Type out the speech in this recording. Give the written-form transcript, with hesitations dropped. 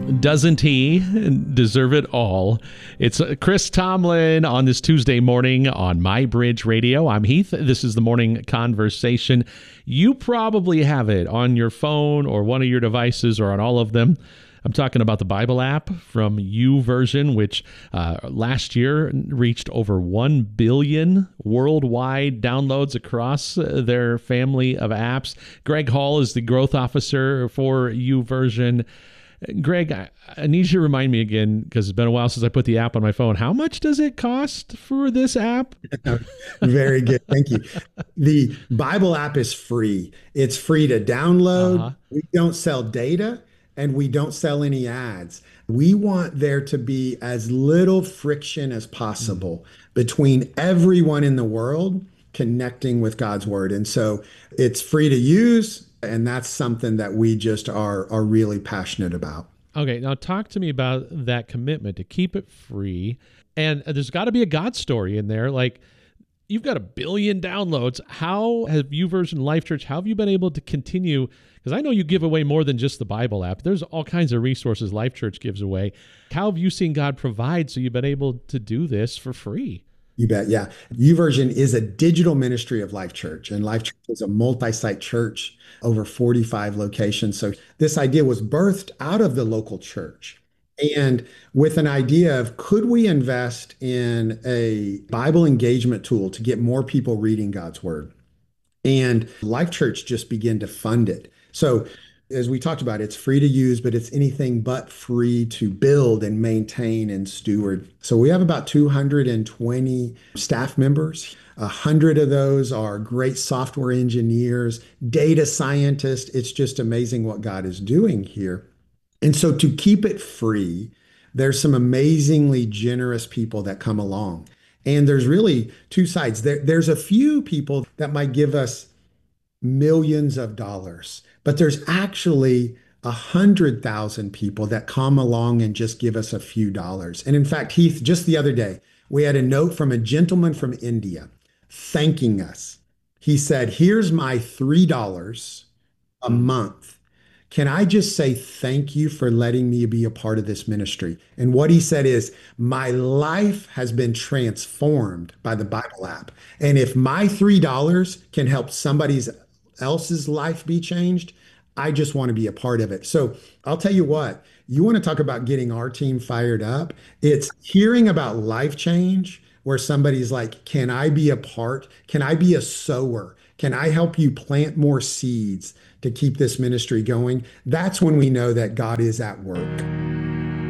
Doesn't he deserve it all? It's Chris Tomlin on this Tuesday morning on My Bridge Radio. I'm Heath. This is the morning conversation. You probably have it on your phone or one of your devices or on all of them. I'm talking about the Bible app from YouVersion, which last year reached over 1 billion worldwide downloads across their family of apps. Greg Hall is the growth officer for YouVersion. Greg, I need you to remind me again, because it's been a while since I put the app on my phone. How much does it cost for this app? Very good. Thank you. The Bible app is free. It's free to download. We don't sell data and we don't sell any ads. We want there to be as little friction as possible between everyone in the world connecting with God's word. And so it's free to use. And that's something that we just are really passionate about. Okay, now talk to me about that commitment to keep it free. And there's got to be a God story in there. Like, you've got 1 billion downloads. How have YouVersion Life Church, how have you been able to continue? Because I know you give away more than just the Bible app. There's all kinds of resources Life Church gives away. How have you seen God provide so you've been able to do this for free? You bet. Yeah. YouVersion is a digital ministry of Life Church, and Life Church is a multi-site church, over 45 locations. So this idea was birthed out of the local church and with an idea of, could we invest in a Bible engagement tool to get more people reading God's word? And Life Church just began to fund it. So as we talked about, it's free to use, but it's anything but free to build and maintain and steward. So we have about 220 staff members. 100 of those are great software engineers, data scientists. It's just amazing what God is doing here. And so to keep it free, there's some amazingly generous people that come along. And there's really two sides. There's a few people that might give us millions of dollars, but there's actually 100,000 people that come along and just give us a few dollars. And in fact, Heath, just the other day, we had a note from a gentleman from India thanking us. He said, "Here's my $3 a month. Can I just say thank you for letting me be a part of this ministry?" And what he said is, "My life has been transformed by the Bible app. And if my $3 can help somebody else's life be changed, I just want to be a part of it." So I'll tell you what, you want to talk about getting our team fired up. It's hearing about life change where somebody's like, "Can I be a part? Can I be a sower? Can I help you plant more seeds to keep this ministry going?" That's when we know that God is at work.